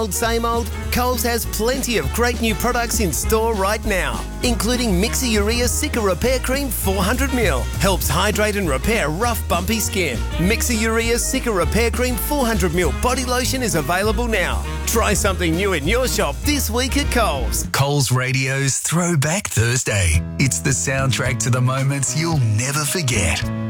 same old, Coles has plenty of great new products in store right now, including Mixer-Urea Sika Repair Cream 400ml. Helps hydrate and repair rough, bumpy skin. Mixer-Urea Sika Repair Cream 400ml body lotion is available now. Try something new in your shop this week at Coles. Coles Radio's Throwback Thursday. It's the soundtrack to the moments you'll never forget.